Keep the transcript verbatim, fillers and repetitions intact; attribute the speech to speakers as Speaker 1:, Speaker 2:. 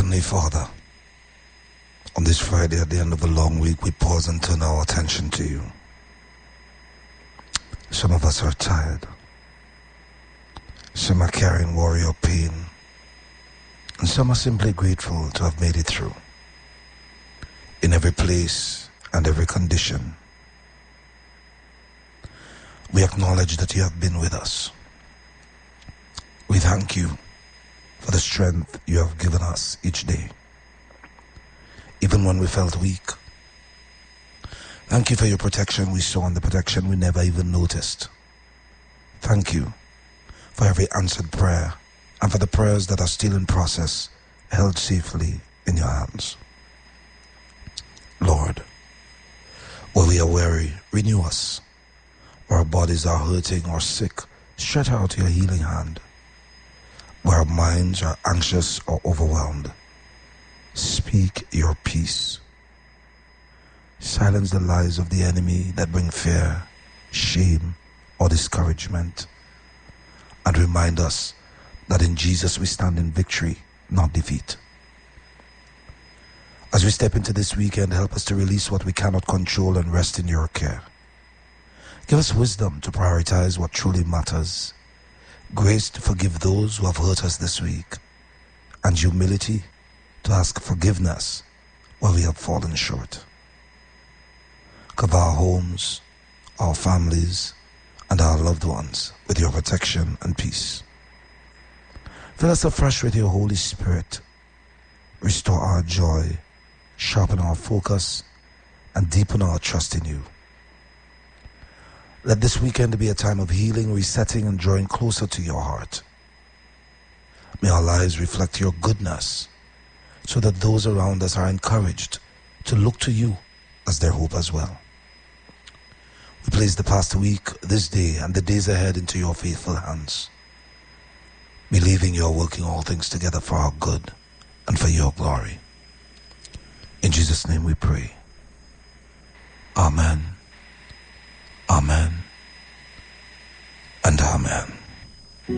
Speaker 1: Heavenly Father, on this Friday at the end of a long week, we pause and turn our attention to you. Some of us are tired. Some are carrying warrior pain. And some are simply grateful to have made it through. In every place and every condition, we acknowledge that you have been with us. We thank you for the strength you have given us each day, even when we felt weak. Thank you for your protection we saw and the protection we never even noticed. Thank you for every answered prayer and for the prayers that are still in process, held safely in your hands. Lord, where we are weary, renew us. Where our bodies are hurting or sick, stretch out your healing hand. Where our minds are anxious or overwhelmed, speak your peace. Silence the lies of the enemy that bring fear, shame, or discouragement. And remind us that in Jesus we stand in victory, not defeat. As we step into this weekend, help us to release what we cannot control and rest in your care. Give us wisdom to prioritize what truly matters, grace to forgive those who have hurt us this week, and humility to ask forgiveness where we have fallen short. Cover our homes, our families, and our loved ones with your protection and peace. Fill us afresh with your Holy Spirit. Restore our joy, sharpen our focus, and deepen our trust in you. Let this weekend be a time of healing, resetting, and drawing closer to your heart. May our lives reflect your goodness, so that those around us are encouraged to look to you as their hope as well. We place the past week, this day, and the days ahead into your faithful hands, believing you are working all things together for our good and for your glory. In Jesus' name we pray. Amen.